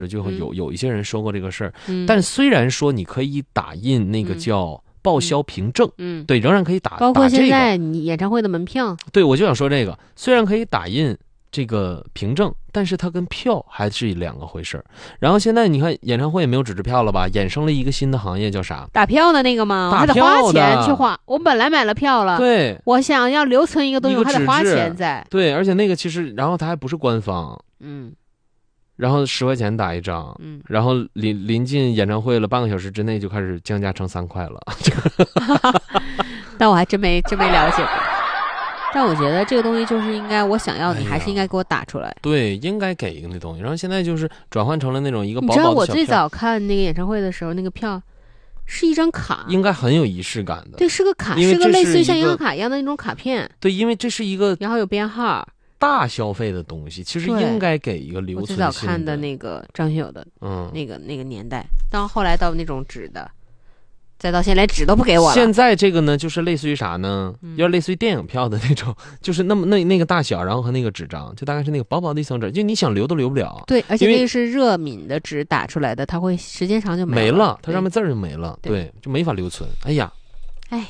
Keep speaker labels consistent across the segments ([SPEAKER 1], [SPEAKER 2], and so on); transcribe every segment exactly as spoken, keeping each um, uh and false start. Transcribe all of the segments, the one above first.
[SPEAKER 1] 就会有、嗯、有一些人说过这个事儿、
[SPEAKER 2] 嗯，
[SPEAKER 1] 但虽然说你可以打印那个叫报销凭证，
[SPEAKER 2] 嗯，
[SPEAKER 1] 对，仍然可以打，
[SPEAKER 2] 包括现在你演唱会的门票，
[SPEAKER 1] 对，我就想说这个，虽然可以打印这个凭证，但是它跟票还是两个回事。然后现在你看演唱会也没有纸质票了吧，衍生了一个新的行业叫啥？
[SPEAKER 2] 打票的那个吗？我还得花钱去花。我本来买了票了，
[SPEAKER 1] 对，
[SPEAKER 2] 我想要留存一个东西，我还得花钱在。
[SPEAKER 1] 对，而且那个其实，然后它还不是官方，
[SPEAKER 2] 嗯。
[SPEAKER 1] 然后十块钱打一张，
[SPEAKER 2] 嗯，
[SPEAKER 1] 然后临临近演唱会了，半个小时之内就开始降价成三块了。
[SPEAKER 2] 但我还真没真没了解过。但我觉得这个东西就是应该，我想要你还是应该给我打出来。
[SPEAKER 1] 哎、对，应该给一个那东西。然后现在就是转换成了那种一个薄薄的
[SPEAKER 2] 小票。你知道我
[SPEAKER 1] 小
[SPEAKER 2] 最早看那个演唱会的时候，那个票是一张卡，
[SPEAKER 1] 应该很有仪式感的。
[SPEAKER 2] 对，是个卡，
[SPEAKER 1] 是
[SPEAKER 2] 个类似于像银行卡一样的那种卡片。
[SPEAKER 1] 对，因为这是一个，
[SPEAKER 2] 然后有编号。
[SPEAKER 1] 大消费的东西其实应该给一个留存性的。
[SPEAKER 2] 我最早看的那个张学友的，
[SPEAKER 1] 嗯，
[SPEAKER 2] 那个那个年代，到后来到那种纸的，再到现在连纸都不给我了。
[SPEAKER 1] 现在这个呢，就是类似于啥呢？
[SPEAKER 2] 嗯、
[SPEAKER 1] 要类似于电影票的那种，就是那么那那个大小，然后和那个纸张，就大概是那个薄薄的一层纸，就你想留都留不了。
[SPEAKER 2] 对，而且那个是热敏的纸打出来的，它会时间长就没了，
[SPEAKER 1] 没了，它上面字儿就没了，对，对，就没法留存。哎呀，
[SPEAKER 2] 哎。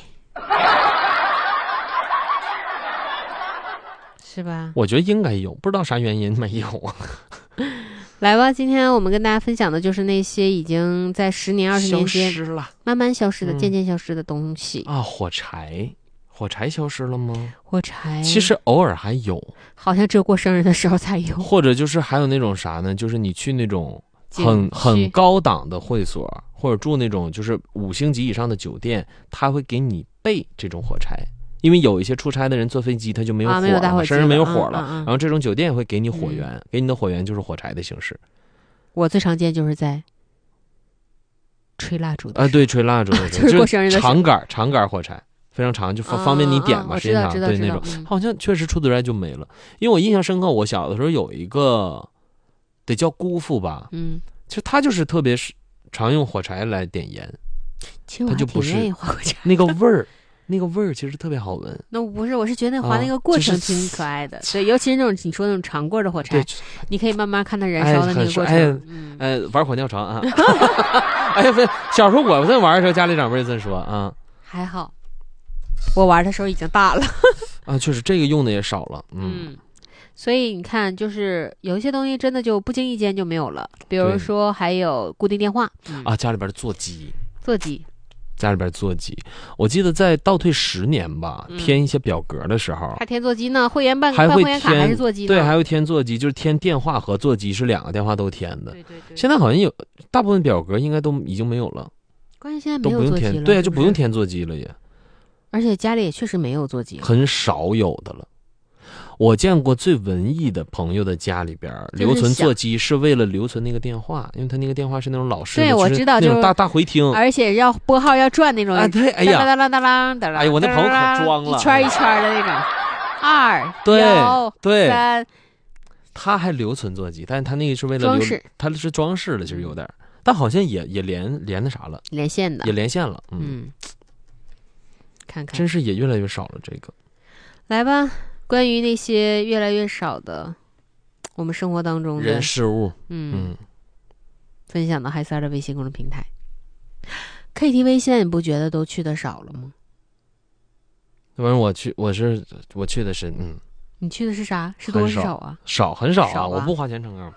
[SPEAKER 2] 是吧？
[SPEAKER 1] 我觉得应该有，不知道啥原因没有啊。
[SPEAKER 2] 来吧，今天我们跟大家分享的就是那些已经在十年、二十年间
[SPEAKER 1] 消失了、
[SPEAKER 2] 慢慢消失的、嗯、渐渐消失的东西
[SPEAKER 1] 啊。火柴，火柴消失了吗？
[SPEAKER 2] 火柴
[SPEAKER 1] 其实偶尔还有，
[SPEAKER 2] 好像只有过生日的时候才有。
[SPEAKER 1] 或者就是还有那种啥呢？就是你去那种很很高档的会所，或者住那种就是五星级以上的酒店，他会给你备这种火柴。因为有一些出差的人坐飞机他就没有火了，
[SPEAKER 2] 啊、
[SPEAKER 1] 身上没有火了、
[SPEAKER 2] 嗯嗯嗯，
[SPEAKER 1] 然后这种酒店也会给你火源、嗯、给你的火源就是火柴的形式。
[SPEAKER 2] 我最常见就是在吹蜡烛的
[SPEAKER 1] 啊，对，吹蜡烛的
[SPEAKER 2] 就是过生日的
[SPEAKER 1] 长杆长杆火柴，非常长，就方方便你点嘛，
[SPEAKER 2] 啊、
[SPEAKER 1] 时间长，对那种、
[SPEAKER 2] 嗯，
[SPEAKER 1] 好像确实出得来就没了。因为我印象深刻，我小的时候有一个得叫姑父吧，
[SPEAKER 2] 嗯，
[SPEAKER 1] 其实他就是特别是常用火柴来点烟，他就不是那个味儿。那个味儿其实特别好闻。
[SPEAKER 2] 那不是，我是觉得那划那个过程挺可爱的，对、啊，尤其是那种你说那种长棍的火柴，你可以慢慢看它燃烧的那个过程。
[SPEAKER 1] 哎，嗯、呃，玩火尿肠啊！哎呀，不是，小时候我在玩的时候，家里长辈这么说啊。
[SPEAKER 2] 还好，我玩的时候已经大了。
[SPEAKER 1] 啊，确实这个用的也少了，嗯。
[SPEAKER 2] 嗯，所以你看，就是有一些东西真的就不经意间就没有了，比如说还有固定电话、
[SPEAKER 1] 嗯、啊，家里边的座机，
[SPEAKER 2] 座机。
[SPEAKER 1] 家里边座机，我记得在倒退十年吧，嗯、填一些表格的时候，
[SPEAKER 2] 还填座机呢，会员办办会员卡还是座机呢？
[SPEAKER 1] 对，还会填座机，就是填电话和座机是两个电话都填的。
[SPEAKER 2] 对对对。
[SPEAKER 1] 现在好像有大部分表格应该都已经没有了，
[SPEAKER 2] 关键现在没有座机了，
[SPEAKER 1] 都不用填，对啊，就不用填座机了也。
[SPEAKER 2] 而且家里也确实没有座机，
[SPEAKER 1] 很少有的了。我见过最文艺的朋友的家里边留存座机是为了留存那个电话，因为他那个电话是那种老式的，
[SPEAKER 2] 对，我知道，
[SPEAKER 1] 那种大大回听，
[SPEAKER 2] 而且要拨号要转那种
[SPEAKER 1] 啊，对，哎呀，
[SPEAKER 2] 哒啦哒啦哒啦，
[SPEAKER 1] 哎呀，我那朋友可装了，
[SPEAKER 2] 一圈一圈的那种，二
[SPEAKER 1] 对对
[SPEAKER 2] 三，
[SPEAKER 1] 他还留存座机，但是他那个是为了
[SPEAKER 2] 装饰，
[SPEAKER 1] 他是装饰的，其实有点，但好像也也连连那啥了，
[SPEAKER 2] 连线的，
[SPEAKER 1] 也连线了，
[SPEAKER 2] 嗯，嗯看看，
[SPEAKER 1] 真是也越来越少了。这个，
[SPEAKER 2] 来吧。关于那些越来越少的我们生活当中的
[SPEAKER 1] 人事物，
[SPEAKER 2] 嗯，
[SPEAKER 1] 嗯
[SPEAKER 2] 分享到嗨三的微信公众平台。K T V 现在你不觉得都去的少了吗？
[SPEAKER 1] 反正我去，我是我去的是，嗯，
[SPEAKER 2] 你去的是啥？是多是少啊？
[SPEAKER 1] 少，很少啊！
[SPEAKER 2] 少啊
[SPEAKER 1] 我不花钱唱歌，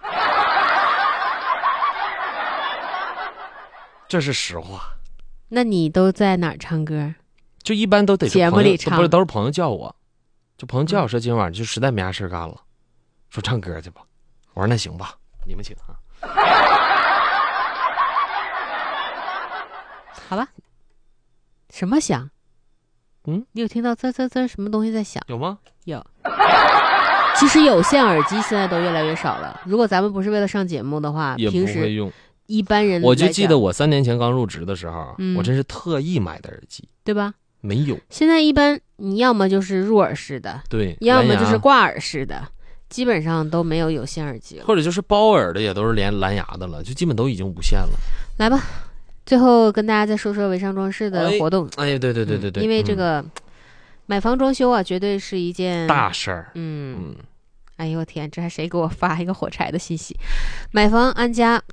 [SPEAKER 1] 这是实话。
[SPEAKER 2] 那你都在哪儿唱歌？
[SPEAKER 1] 就一般都得
[SPEAKER 2] 节目里唱，
[SPEAKER 1] 不是都是朋友叫我。就朋友叫我说今天晚上就实在没啥事干了，说唱歌去吧。我说那行吧，你们请啊。
[SPEAKER 2] 好吧。什么响？
[SPEAKER 1] 嗯，
[SPEAKER 2] 你有听到啧啧啧什么东西在响？
[SPEAKER 1] 有吗？
[SPEAKER 2] 有。其实有线耳机现在都越来越少了。如果咱们不是为了上节目的话，
[SPEAKER 1] 也不会用。
[SPEAKER 2] 一般人
[SPEAKER 1] 我就记得我三年前刚入职的时候，
[SPEAKER 2] 嗯、
[SPEAKER 1] 我真是特意买的耳机，
[SPEAKER 2] 对吧？
[SPEAKER 1] 没有。
[SPEAKER 2] 现在一般你要么就是入耳式的，
[SPEAKER 1] 对，
[SPEAKER 2] 要么就是挂耳式的，基本上都没有有线耳机了，
[SPEAKER 1] 或者就是包耳的也都是连蓝牙的了，就基本都已经无线了。
[SPEAKER 2] 来吧，最后跟大家再说说微商装饰的活动。
[SPEAKER 1] 哎，哎对对对对对、
[SPEAKER 2] 嗯，因为这个、嗯、买房装修啊，绝对是一件
[SPEAKER 1] 大事儿。
[SPEAKER 2] 嗯，
[SPEAKER 1] 嗯
[SPEAKER 2] 哎呦我天，这还谁给我发一个火柴的信息？买房安家